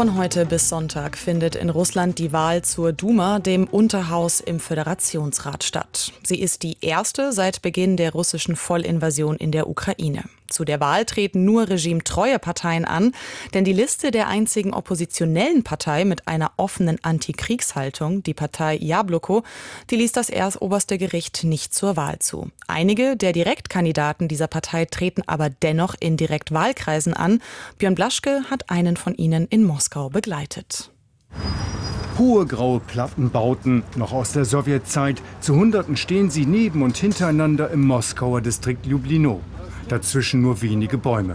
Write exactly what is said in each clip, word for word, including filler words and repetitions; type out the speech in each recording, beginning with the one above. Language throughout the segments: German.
Von heute bis Sonntag findet in Russland die Wahl zur Duma, dem Unterhaus im Föderationsrat, statt. Sie ist die erste seit Beginn der russischen Vollinvasion in der Ukraine. Zu der Wahl treten nur regimetreue Parteien an, denn die Liste der einzigen oppositionellen Partei mit einer offenen Antikriegshaltung, die Partei Jabloko, die ließ das erstoberste Gericht nicht zur Wahl zu. Einige der Direktkandidaten dieser Partei treten aber dennoch in Direktwahlkreisen an. Björn Blaschke hat einen von ihnen in Moskau begleitet. Hohe graue Plattenbauten, noch aus der Sowjetzeit. Zu Hunderten stehen sie neben und hintereinander im Moskauer Distrikt Lublino. Dazwischen nur wenige Bäume.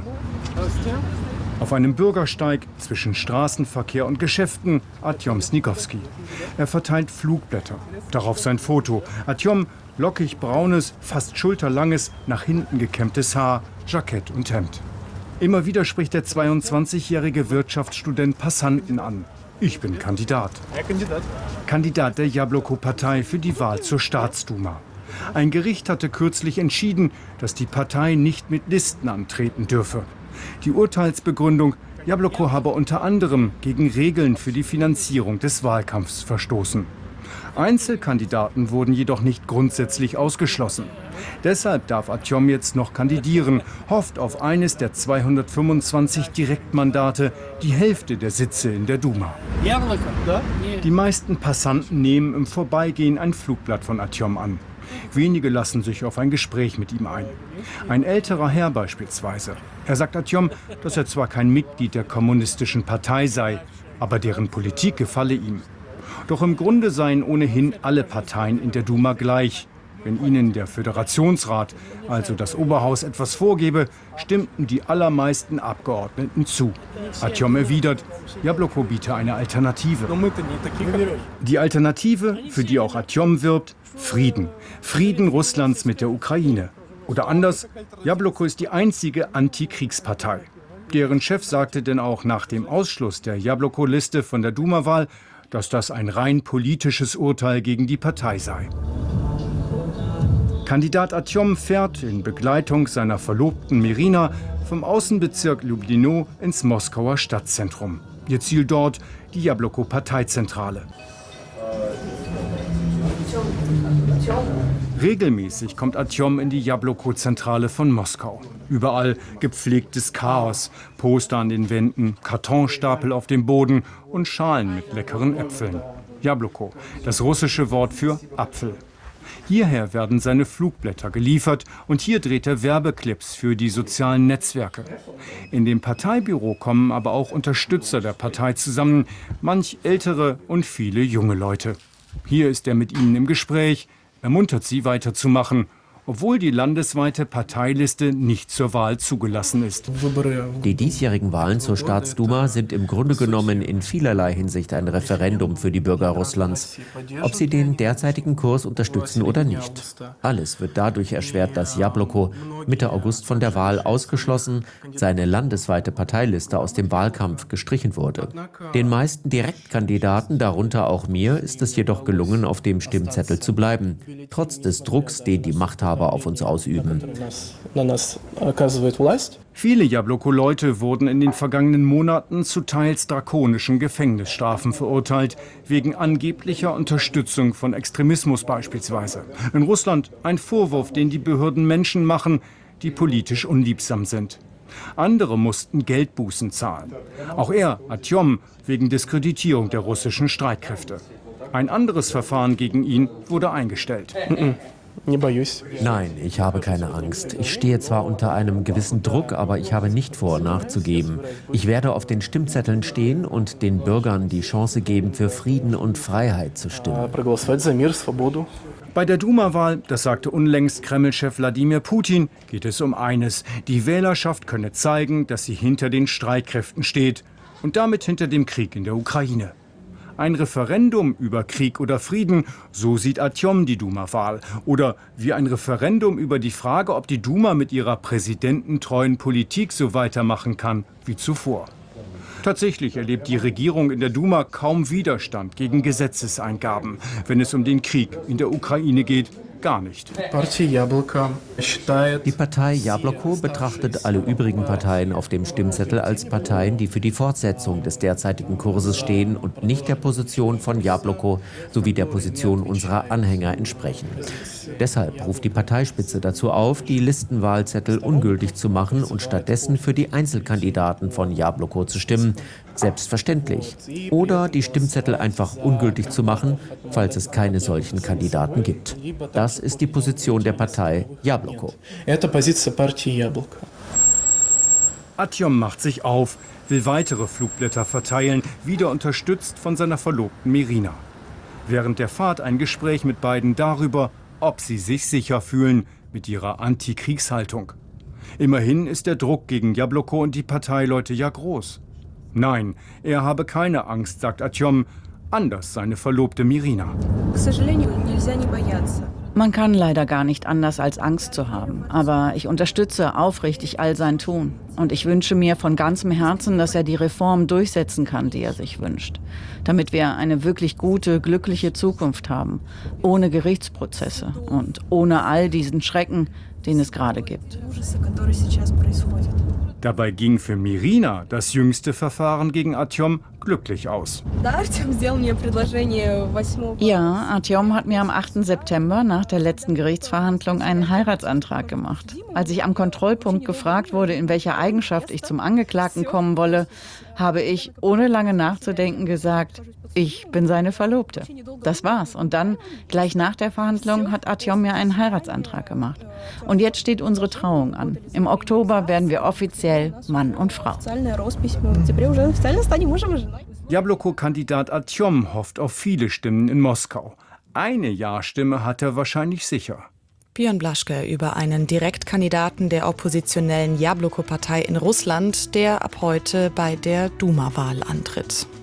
Auf einem Bürgersteig zwischen Straßenverkehr und Geschäften Artjom Snikowski. Er verteilt Flugblätter. Darauf sein Foto. Artjom, lockig braunes, fast schulterlanges, nach hinten gekämmtes Haar, Jackett und Hemd. Immer wieder spricht der zweiundzwanzigjährige Wirtschaftsstudent Passanten an. Ich bin Kandidat. Kandidat. Kandidat der Jabloko-Partei für die Wahl zur Staatsduma. Ein Gericht hatte kürzlich entschieden, dass die Partei nicht mit Listen antreten dürfe. Die Urteilsbegründung, Jabloko habe unter anderem gegen Regeln für die Finanzierung des Wahlkampfs verstoßen. Einzelkandidaten wurden jedoch nicht grundsätzlich ausgeschlossen. Deshalb darf Artjom jetzt noch kandidieren, hofft auf eines der zweihundertfünfundzwanzig Direktmandate, die Hälfte der Sitze in der Duma. Die meisten Passanten nehmen im Vorbeigehen ein Flugblatt von Artjom an. Wenige lassen sich auf ein Gespräch mit ihm ein. Ein älterer Herr beispielsweise. Er sagt Artjom, dass er zwar kein Mitglied der kommunistischen Partei sei, aber deren Politik gefalle ihm. Doch im Grunde seien ohnehin alle Parteien in der Duma gleich. Wenn ihnen der Föderationsrat, also das Oberhaus, etwas vorgebe, stimmten die allermeisten Abgeordneten zu. Artjom erwidert, Jabloko biete eine Alternative. Die Alternative, für die auch Artjom wirbt, Frieden. Frieden Russlands mit der Ukraine. Oder anders, Jabloko ist die einzige Antikriegspartei. Deren Chef sagte denn auch nach dem Ausschluss der Jabloko-Liste von der Duma-Wahl, dass das ein rein politisches Urteil gegen die Partei sei. Kandidat Artjom fährt in Begleitung seiner Verlobten Mirina vom Außenbezirk Lublino ins Moskauer Stadtzentrum. Ihr Ziel dort die Jabloko-Parteizentrale. Regelmäßig kommt Artjom in die Jabloko-Zentrale von Moskau. Überall gepflegtes Chaos, Poster an den Wänden, Kartonstapel auf dem Boden und Schalen mit leckeren Äpfeln. Jabloko, das russische Wort für Apfel. Hierher werden seine Flugblätter geliefert und hier dreht er Werbeclips für die sozialen Netzwerke. In dem Parteibüro kommen aber auch Unterstützer der Partei zusammen, manch ältere und viele junge Leute. Hier ist er mit ihnen im Gespräch, ermuntert sie weiterzumachen, obwohl die landesweite Parteiliste nicht zur Wahl zugelassen ist. Die diesjährigen Wahlen zur Staatsduma sind im Grunde genommen in vielerlei Hinsicht ein Referendum für die Bürger Russlands, ob sie den derzeitigen Kurs unterstützen oder nicht. Alles wird dadurch erschwert, dass Jabloko Mitte August von der Wahl ausgeschlossen, seine landesweite Parteiliste aus dem Wahlkampf gestrichen wurde. Den meisten Direktkandidaten, darunter auch mir, ist es jedoch gelungen, auf dem Stimmzettel zu bleiben, trotz des Drucks, den die Machthaber auf uns ausüben. Viele Jabloko-Leute wurden in den vergangenen Monaten zu teils drakonischen Gefängnisstrafen verurteilt, wegen angeblicher Unterstützung von Extremismus beispielsweise. In Russland ein Vorwurf, den die Behörden Menschen machen, die politisch unliebsam sind. Andere mussten Geldbußen zahlen. Auch er, Artjom, wegen Diskreditierung der russischen Streitkräfte. Ein anderes Verfahren gegen ihn wurde eingestellt. Nein, ich habe keine Angst. Ich stehe zwar unter einem gewissen Druck, aber ich habe nicht vor, nachzugeben. Ich werde auf den Stimmzetteln stehen und den Bürgern die Chance geben, für Frieden und Freiheit zu stimmen. Bei der Duma-Wahl, das sagte unlängst Kreml-Chef Wladimir Putin, geht es um eines. Die Wählerschaft könne zeigen, dass sie hinter den Streitkräften steht und damit hinter dem Krieg in der Ukraine. Ein Referendum über Krieg oder Frieden, so sieht Artjom die Duma-Wahl. Oder wie ein Referendum über die Frage, ob die Duma mit ihrer präsidententreuen Politik so weitermachen kann wie zuvor. Tatsächlich erlebt die Regierung in der Duma kaum Widerstand gegen Gesetzeseingaben, wenn es um den Krieg in der Ukraine geht. gar nicht. Die Partei Jabloko betrachtet alle übrigen Parteien auf dem Stimmzettel als Parteien, die für die Fortsetzung des derzeitigen Kurses stehen und nicht der Position von Jabloko sowie der Position unserer Anhänger entsprechen. Deshalb ruft die Parteispitze dazu auf, die Listenwahlzettel ungültig zu machen und stattdessen für die Einzelkandidaten von Jabloko zu stimmen. Selbstverständlich. Oder die Stimmzettel einfach ungültig zu machen, falls es keine solchen Kandidaten gibt. Das ist die Position der Partei Jabloko. Artyom macht sich auf, will weitere Flugblätter verteilen, wieder unterstützt von seiner Verlobten Mirina. Während der Fahrt ein Gespräch mit beiden darüber, ob sie sich sicher fühlen mit ihrer Antikriegshaltung. Immerhin ist der Druck gegen Jabloko und die Parteileute ja groß. Nein, er habe keine Angst, sagt Artyom, anders seine Verlobte Mirina. Man kann leider gar nicht anders als Angst zu haben. Aber ich unterstütze aufrichtig all sein Tun. Und ich wünsche mir von ganzem Herzen, dass er die Reform durchsetzen kann, die er sich wünscht. Damit wir eine wirklich gute, glückliche Zukunft haben. Ohne Gerichtsprozesse und ohne all diesen Schrecken, den es gerade gibt. Dabei ging für Mirina das jüngste Verfahren gegen Artyom glücklich aus. Ja, Artyom hat mir am achten September nach der letzten Gerichtsverhandlung einen Heiratsantrag gemacht. Als ich am Kontrollpunkt gefragt wurde, in welcher Eigenschaft ich zum Angeklagten kommen wolle, habe ich, ohne lange nachzudenken, gesagt, ich bin seine Verlobte. Das war's. Und dann, gleich nach der Verhandlung, hat Artyom mir einen Heiratsantrag gemacht. Und jetzt steht unsere Trauung an. Im Oktober werden wir offiziell Mann und Frau. Jabloko-Kandidat Artyom hofft auf viele Stimmen in Moskau. Eine Ja-Stimme hat er wahrscheinlich sicher. Björn Blaschke über einen Direktkandidaten der oppositionellen Jabloko-Partei in Russland, der ab heute bei der Duma-Wahl antritt.